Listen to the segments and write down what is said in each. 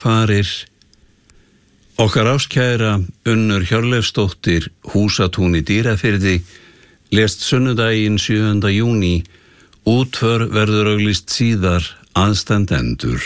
farir. Okkar ástkæra Unnur Hjörleifsdóttir, húsatún í Dýrafirði, lést sunnudaginn 7. júní. Útför verður auglýst síðar, aðstandendur.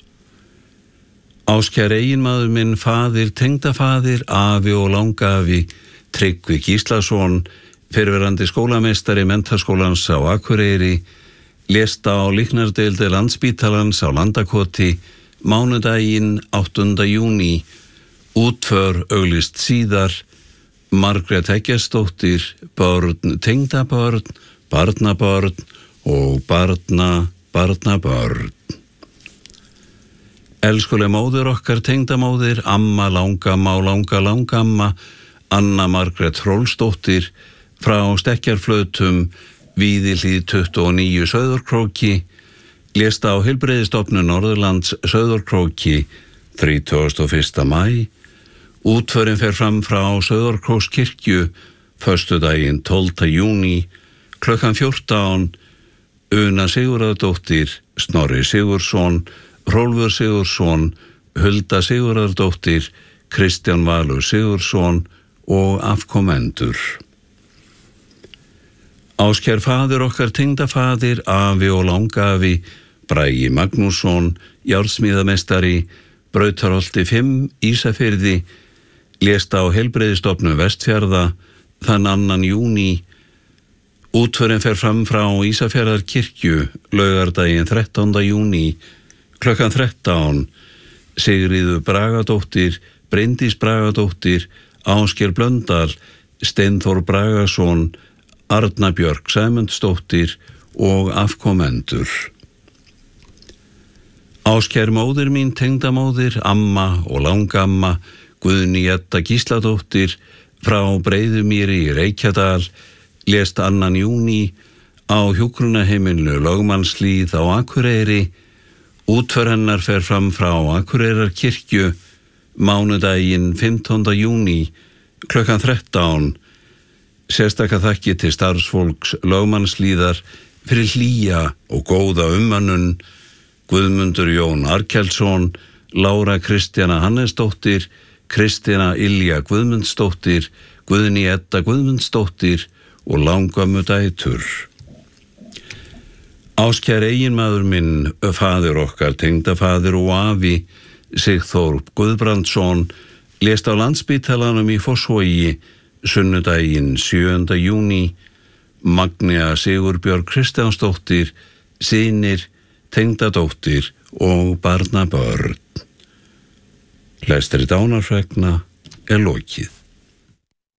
Ástkær eiginmaður minn, faðir, tengdafaðir, afi og langafi, Tryggvi Gíslason, fyrrverandi skólameistari Menntaskólans á Akureyri, lést á líknardeildi Landspítalans á Landakoti, mánudaginn 8. júní. Útför auglýst síðar, Margrét Eggertsdóttir, börn, tengdabörn, barnabörn og barnabörn. Elskuleg móðir okkar, tengdamóðir, amma, langamma og langamma, Anna Margrét Hrólfsdóttir, frá Stekkjarflötum, Víðihlíð 29 Sauðárkróki, lést á Heilbrigðisstofnun Norðurlands Sauðárkróki 31. maí. Útförin fer fram frá Sauðárkrókskirkju föstudaginn 12. júní klukkan 14. Una Sigurðardóttir, Snorri Sigurðsson, Hrólfur Sigurðsson, Hulda Sigurðardóttir, Kristján Valur Sigurðsson og afkomendur. Ástkær faðir okkar, tengdafaðir, afi og langafi, Bragi Magnússon, járnsmíðameistari, Brautarholti 5, Ísafirði, lést á Heilbrigðisstofnun Vestfjarða þann 2. júní. Útförin fer fram frá Ísafjarðarkirkju laugardaginn 13. júní klukkan 13. Sigríður Bragadóttir, Bryndís Bragadóttir, Ásgeir Blöndal, Steinþór Bragason, Arna Björk Sæmundsdóttir og afkomendur. Ástkær móðir mín, tengdamóðir, amma og langamma, Guðný Edda Gísladóttir, frá Breiðumýri í Reykjadal, lést 2. júní á hjúkrunarheimilinu Lögmannshlíð á Akureyri. Útför hennar fer fram frá Akureyrarkirkju mánudaginn 15. júní klukkan 13. Sérstaka þakki til starfsfólks Lögmannshlíðar fyrir hlýja og góða ummönnun, Guðmundur Jón Arkelsson, Lára Kristjana Hannesdóttir, Kristina Ylja Guðmundsdóttir, Guðný Edda Guðmundsdóttir og langömmu dætur. Ástkær eiginmaður minn, faðir okkar, tengdafaðir og afi, Sigþór Guðbrandsson, lést á Landspítalanum í Fossvogi sunnudaginn 7. júní. Magnea Sigurbjörg Kristjánsdóttir, synir, tengdadóttir og barnabörn. Lestri dánarfregna lokið.